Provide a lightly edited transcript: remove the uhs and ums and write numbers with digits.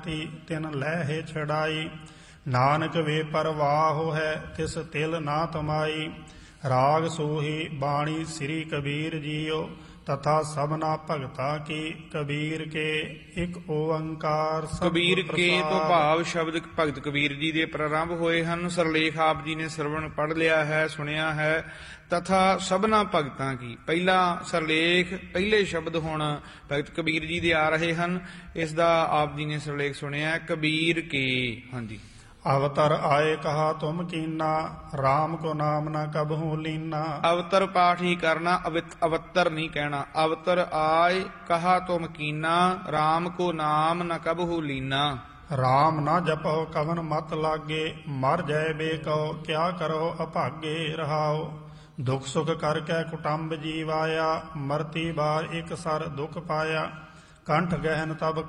ਤਿਨ ਲਹਿ ਛੜਾਈ। ਨਾਨਕ ਵੇ ਪਰਵਾਹ ਹੈ ਤਿਸ ਤਿਲ ਨਾ ਤਮਾਈ। ਰਾਗ ਸੋਹੀ ਬਾਣੀ ਸ੍ਰੀ ਕਬੀਰ ਜੀਓ। ਤਥਾ ਸਭਨਾ ਭਗਤਾ ਕੀ ਕਬੀਰ ਕੇ ਇੱਕ ਓੰਕਾਰ। ਕਬੀਰ ਕੇ ਤੋਂ ਭਾਵ ਸ਼ਬਦ ਭਗਤ ਕਬੀਰ ਜੀ ਦੇ ਪ੍ਰਾਰੰਭ ਹੋਏ ਹਨ। ਸਰਲੇਖ ਆਪ ਜੀ ਨੇ ਸਰਵਣ ਪੜ੍ਹ ਲਿਆ ਹੈ, ਸੁਣਿਆ ਹੈ। ਤਥਾ ਸਭਨਾ ਭਗਤਾਂ ਕੀ, ਪਹਿਲਾ ਸਰਲੇਖ ਪਹਿਲੇ ਸ਼ਬਦ ਹੁਣ ਭਗਤ ਕਬੀਰ ਜੀ ਦੇ ਆ ਰਹੇ ਹਨ। ਇਸ ਦਾ ਆਪ ਜੀ ਨੇ ਸਰਲੇਖ ਸੁਣਿਆ। ਕਬੀਰ ਕੇ, ਹਾਂਜੀ। ਅਵਤਰ ਆਏ ਕਹਾ ਤੁਮ ਕੀਨਾ, ਰਾਮ ਕੋ ਨਾਮ ਨਾ ਕਬਹੂ ਲੀਨਾ। ਅਵਤਰ ਪਾਠ ਹੀ ਕਰਨਾ, ਅਵਤਰ ਨਹੀਂ ਕਹਿਣਾ। ਅਵਤਰ ਆਏ ਕਹਾ ਤੁਮ ਕੀਨਾ, ਰਾਮ ਕੋ ਨਾਮ ਨ ਕਬਹੂ ਲੀਨਾ। ਰਾਮ ਨਾ ਜਪੋ ਕਵਨ ਮਤ ਲਾਗੇ, ਮਰ ਜਾਏ ਬੇਕਉ ਕਿਆ ਕਰੋ ਅਭਾਗੇ। ਰਹਾਓ ਦੁਖ ਸੁਖ ਕਰਕੇ ਕੁਟੰਬ ਜੀਵਾਇਆ, ਮਰਤੀ ਬਾਰ ਇੱਕ ਸਰ ਦੁਖ ਪਾਇਆ। ਕੰਠ ਗਹਿਨ ਤਬ